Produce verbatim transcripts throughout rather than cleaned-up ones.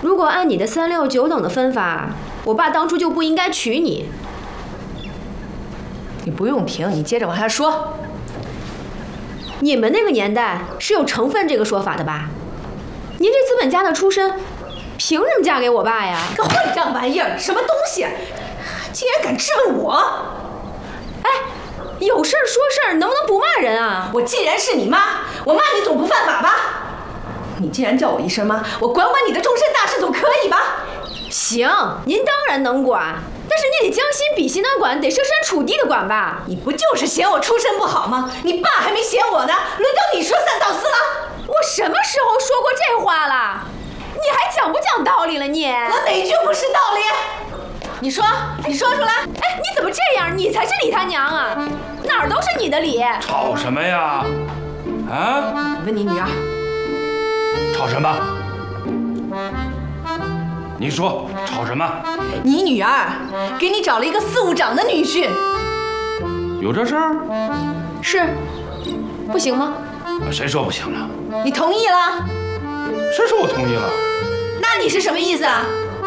如果按你的三六九等的分法，我爸当初就不应该娶你。 你不用停，你接着往下说。 你们那个年代是有成分这个说法的吧？您这资本家的出身，凭什么嫁给我爸呀？ 个混账玩意儿，什么东西，竟然敢质问我！ 哎，有事儿说事儿，能不能不骂人啊？ 我既然是你妈，我骂你总不犯法吧？你既然叫我一声妈，我管管你的终身大事总可以吧？ 行，您当然能管，但是你得将心比心的管，得设身处地的管吧？ 你不就是嫌我出身不好吗？你爸还没嫌我呢，轮到你说三道四了？ 我什么时候说过这话了？你还讲不讲道理了你？ 我哪句不是道理？你说，你说出来。 哎，你怎么这样？你才是李他娘啊！哪儿都是你的理。 吵什么呀？啊？ 问你女儿。 吵什么？你说吵什么？ 你女儿给你找了一个四务长的女婿。 有这事儿？ 是，不行吗？ 谁说不行了？ 你同意了？ 谁说我同意了？ 那你是什么意思啊？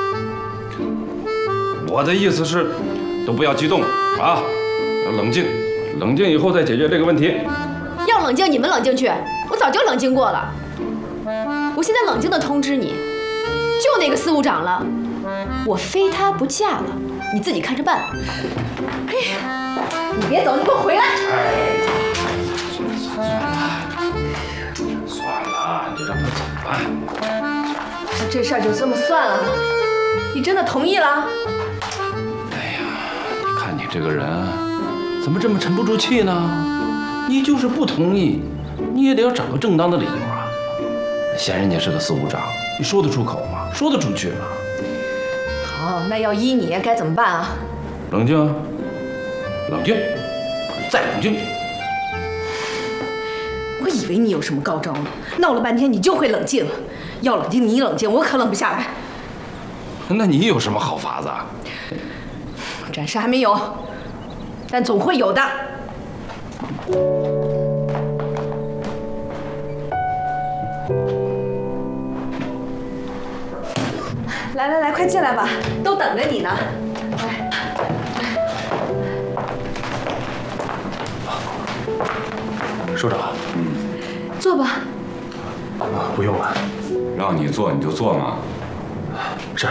我的意思是，都不要激动啊，要冷静，冷静以后再解决这个问题。 要冷静你们冷静去，我早就冷静过了。我现在冷静的通知你，就那个司务长了，我非他不嫁了，你自己看着办。 哎呀，你别走，你给我回来！ 哎，算了算了，你就让他走吧。 这事儿就这么算了？你真的同意了？ 哎呀，你看你这个人，怎么这么沉不住气呢？你就是不同意，你也得要找个正当的理由啊。嫌人家是个司务长，你说得出口吗？说得出去吗？ 好，那要依你该怎么办啊？ 冷静，冷静，再冷静。 我以为你有什么高招呢，闹了半天你就会冷静。要冷静你冷静，我可冷不下来。 那你有什么好法子啊？ 暂时还没有，但总会有的。来来来，快进来吧，都等着你呢。来， 首长， 嗯，坐吧。 啊，不用了。 让你做你就做嘛。 是。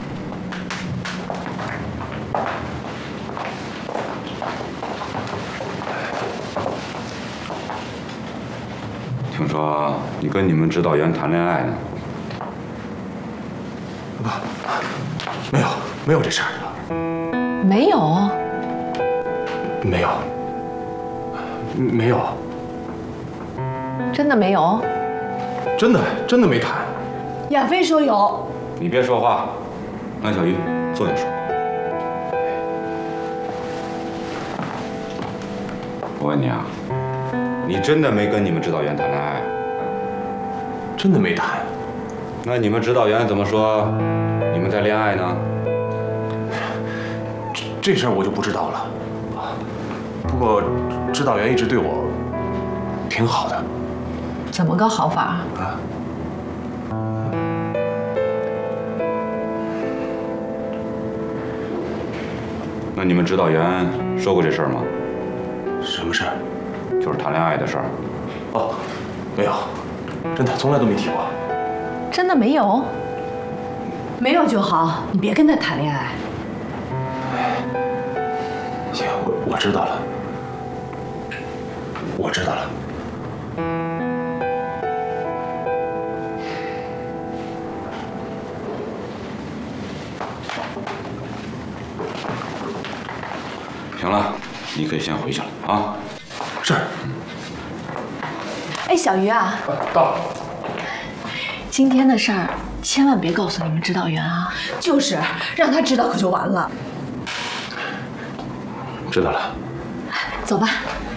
听说你跟你们指导员谈恋爱呢？ 不，没有，没有这事儿。 没有。 没有。没有。 真的没有？ 真的，真的没谈。 亚飞说有。 你别说话，安小鱼，坐下说。我问你啊，你真的没跟你们指导员谈恋爱？ 真的没谈。 那你们指导员怎么说你们在恋爱呢？ 这这事儿我就不知道了。不过指导员一直对我挺好的。 怎么个好法啊？ 那你们指导员说过这事儿吗？ 什么事儿？ 就是谈恋爱的事儿。 哦，没有，真的从来都没提过。 真的没有？没有就好，你别跟他谈恋爱。 行，我我知道了，我知道了。 行了，你可以先回去了啊。 是。 哎，小鱼啊， 到。 今天的事儿千万别告诉你们指导员啊。就是，让他知道可就完了。 知道了。 走吧。